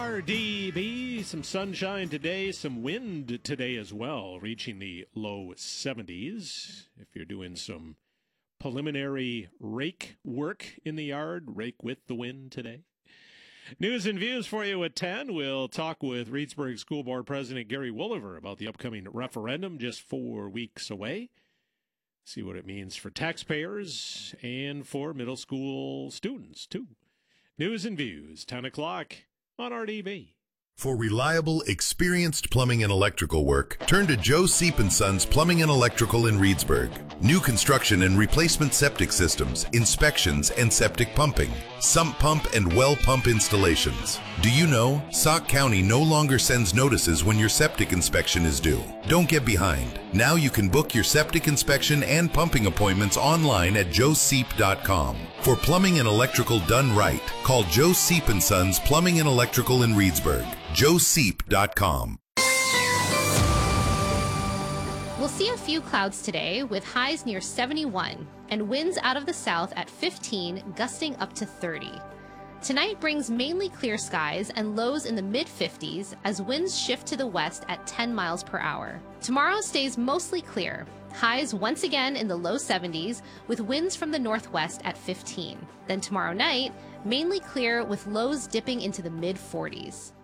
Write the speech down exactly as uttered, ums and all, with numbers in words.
R D B, some sunshine today, some wind today as well, reaching the low seventies. If you're doing some preliminary rake work in the yard, rake with the wind today. News and views for you at ten. We'll talk with Reedsburg School Board President Gary Wooliver about the upcoming referendum just four weeks away. See what it means for taxpayers and for middle school students, too. News and views, ten o'clock on R D B. For reliable, experienced plumbing and electrical work, turn to Joe Seep and Sons Plumbing and Electrical in Reedsburg. New construction and replacement septic systems, inspections, and septic pumping, sump pump and well pump installations. Do you know Sauk County no longer sends notices when your septic inspection is due? Don't get behind. Now you can book your septic inspection and pumping appointments online at joe seep dot com. For plumbing and electrical done right, call Joe Seep and Sons Plumbing and Electrical in Reedsburg. joe seep dot com. We'll see a few clouds today with highs near seventy-one and winds out of the south at fifteen, gusting up to thirty. Tonight brings mainly clear skies and lows in the mid fifties as winds shift to the west at ten miles per hour. Tomorrow stays mostly clear. Highs once again in the low seventies with winds from the northwest at fifteen. Then tomorrow night, mainly clear with lows dipping into the mid forties.